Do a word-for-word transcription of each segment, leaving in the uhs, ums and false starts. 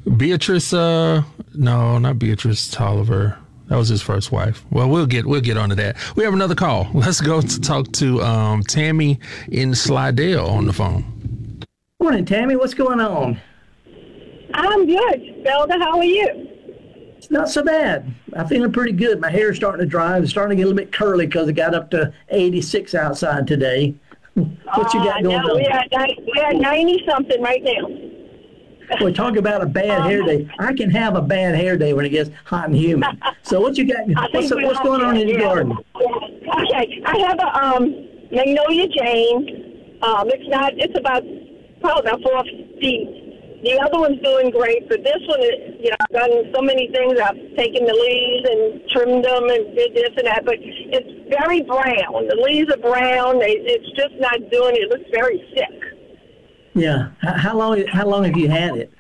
Beatrice, uh, no, not Beatrice Tolliver. That was his first wife. Well, we'll get we'll get onto that. We have another call. Let's go to talk to um, Tammy in Slidell on the phone. Morning, Tammy. What's going on? I'm good. Zelda, how are you? It's not so bad. I'm feeling pretty good. My hair's starting to dry. It's starting to get a little bit curly because it got up to eighty-six outside today. What you got going uh, no, on? We're at, we're at ninety-something right now. Boy, talk about a bad hair day. I can have a bad hair day when it gets hot and humid. So what you got? What's, what's going on in your yeah. garden? Okay, I have a um, Magnolia Jane. Um, it's not. It's about probably about four feet. The other one's doing great, but this one, is, you know, I've done so many things. I've taken the leaves and trimmed them and did this and that, but it's very brown. The leaves are brown. They, it's just not doing it. It looks very sick. Yeah. How long? How long have you had it?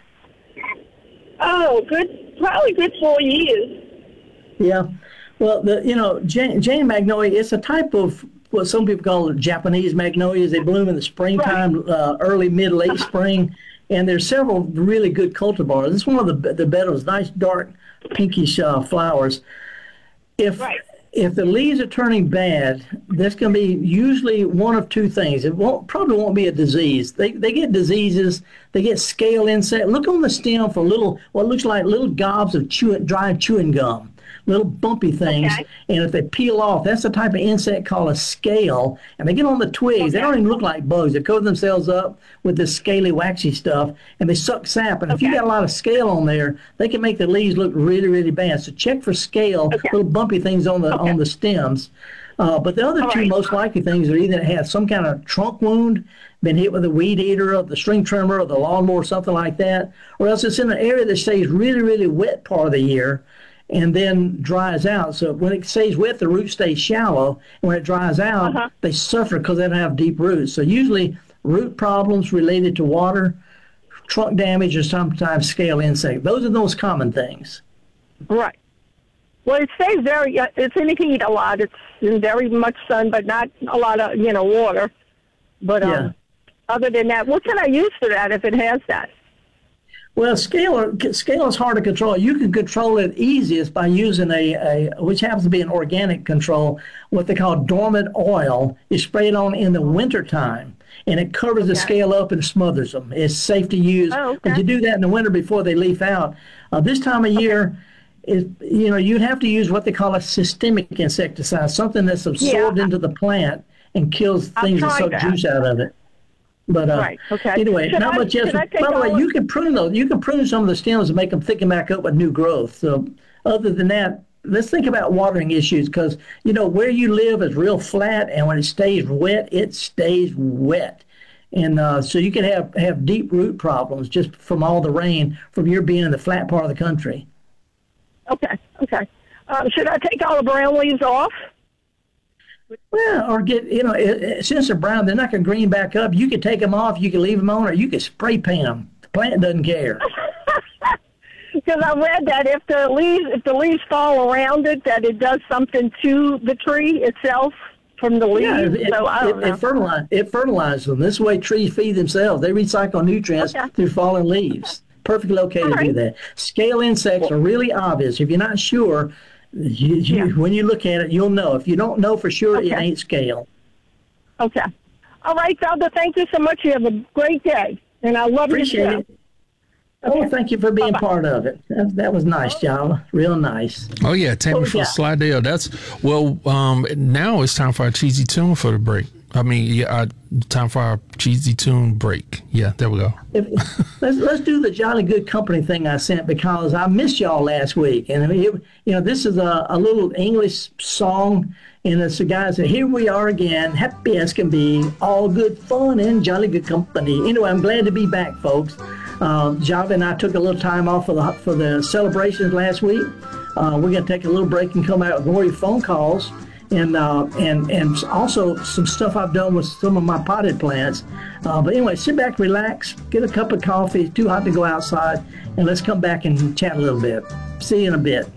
Oh, good. Probably good four years. Yeah. Well, the you know Jane, Jane magnolia. It's a type of what some people call Japanese magnolias. They bloom in the springtime, right. uh, early, mid, late spring. And there's several really good cultivars. This is one of the the better ones, nice dark pinkish uh, flowers. If right. if the leaves are turning bad, that's going to be usually one of two things. It won't probably won't be a disease. They they get diseases. They get scale insect. Look on the stem for little what looks like little gobs of chew, dry chewing gum. Little bumpy things, okay. And if they peel off, that's the type of insect called a scale, and they get on the twigs. Okay. They don't even look like bugs. They cover themselves up with this scaly, waxy stuff, and they suck sap. And okay. if you got a lot of scale on there, they can make the leaves look really, really bad. So check for scale, okay. little bumpy things on the okay. on the stems. Uh, but the other All two right. most likely things are either it has some kind of trunk wound, been hit with a weed eater or the string trimmer or the lawnmower, something like that, or else it's in an area that stays really, really wet part of the year and then dries out. So when it stays wet, the roots stay shallow. And when it dries out, uh-huh. they suffer because they don't have deep roots. So usually root problems related to water, trunk damage, or sometimes scale insect. Those are the most common things. Right. Well, it stays very, uh, it's in the heat a lot. It's in very much sun, but not a lot of, you know, water. But um, yeah. other than that, what can I use for that if it has that? Well, scale scale is hard to control. You can control it easiest by using a, a which happens to be an organic control, what they call dormant oil. You spray it on in the wintertime, and it covers the okay. scale up and smothers them. It's safe to use. Oh, okay. But you do that in the winter before they leaf out. Uh, this time of okay. year, is you know you'd have to use what they call a systemic insecticide, something that's absorbed yeah. into the plant and kills things that suck juice out of it. But uh, right. okay. anyway, should not I, much else. By the way, you can prune those. You can prune some of the stems and make them thicken back up with new growth. So other than that, let's think about watering issues because, you know, where you live is real flat, and when it stays wet, it stays wet. And uh, so you can have, have deep root problems just from all the rain from your being in the flat part of the country. Okay, okay. Um, should I take all the brown leaves off? Well, or get, you know, it, it, since they're brown, they're not going to green back up. You can take them off, you can leave them on, or you can spray paint them. The plant doesn't care. Because I read that if the leaves if the leaves fall around it, that it does something to the tree itself from the leaves. Yeah, it, so I don't it, know. It, fertilize, it fertilizes them. This is the way trees feed themselves. They recycle nutrients okay. through fallen leaves. Perfectly okay All to right. do that. Scale insects are really obvious. If you're not sure, You, you, yeah. when you look at it, you'll know. If you don't know for sure, okay. it ain't scale. Okay. All right, Zelda, thank you so much. You have a great day, and I love Appreciate your show. it. Okay. Oh, thank you for being Bye-bye. part of it. That, that was nice, y'all. Real nice. Oh, yeah, Tammy from Slidell. That's, well, um, now it's time for our cheesy tune for the break. I mean, yeah, uh, time for our cheesy tune break. Yeah, there we go. If, let's let's do the Jolly Good Company thing I sent because I missed y'all last week, and I mean, it, you know, this is a, a little English song, and it's the guy said, "Here we are again, happy as can be, all good fun and Jolly Good Company." Anyway, I'm glad to be back, folks. Uh, Java and I took a little time off for the for the celebrations last week. Uh, we're gonna take a little break and come out with more of your phone calls. And uh, and and also some stuff I've done with some of my potted plants. Uh, but anyway, sit back, relax, get a cup of coffee. It's too hot to go outside, and let's come back and chat a little bit. See you in a bit.